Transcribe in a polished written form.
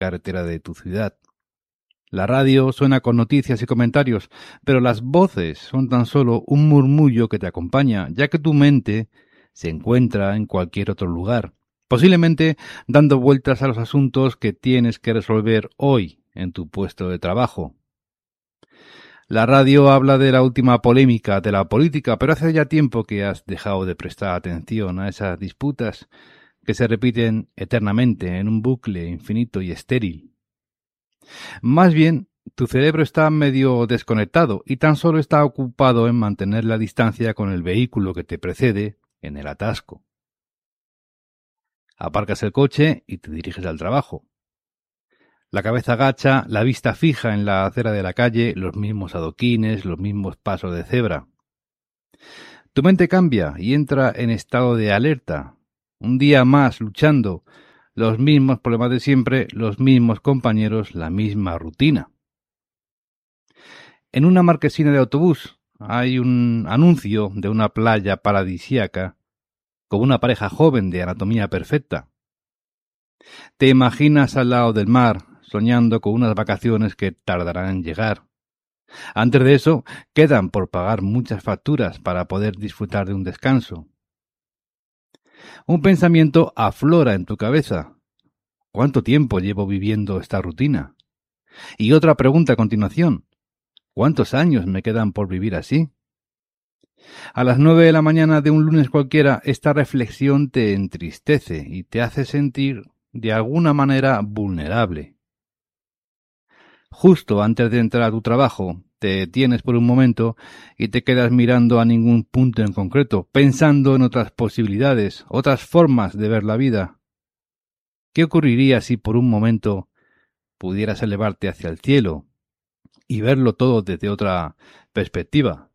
carretera de tu ciudad. La radio suena con noticias y comentarios, pero las voces son tan solo un murmullo que te acompaña, ya que tu mente se encuentra en cualquier otro lugar, posiblemente dando vueltas a los asuntos que tienes que resolver hoy en tu puesto de trabajo. La radio habla de la última polémica de la política, pero hace ya tiempo que has dejado de prestar atención a esas disputas que se repiten eternamente en un bucle infinito y estéril. Más bien, tu cerebro está medio desconectado y tan solo está ocupado en mantener la distancia con el vehículo que te precede en el atasco. Aparcas el coche y te diriges al trabajo. La cabeza agacha, la vista fija en la acera de la calle, los mismos adoquines, los mismos pasos de cebra. Tu mente cambia y entra en estado de alerta. Un día más luchando, los mismos problemas de siempre, los mismos compañeros, la misma rutina. En una marquesina de autobús hay un anuncio de una playa paradisíaca con una pareja joven de anatomía perfecta. Te imaginas al lado del mar, soñando con unas vacaciones que tardarán en llegar. Antes de eso, quedan por pagar muchas facturas para poder disfrutar de un descanso. Un pensamiento aflora en tu cabeza. ¿Cuánto tiempo llevo viviendo esta rutina? Y otra pregunta a continuación. ¿Cuántos años me quedan por vivir así? A las 9 de la mañana de un lunes cualquiera, esta reflexión te entristece y te hace sentir de alguna manera vulnerable. Justo antes de entrar a tu trabajo, te detienes por un momento y te quedas mirando a ningún punto en concreto, pensando en otras posibilidades, otras formas de ver la vida. ¿Qué ocurriría si por un momento pudieras elevarte hacia el cielo y verlo todo desde otra perspectiva?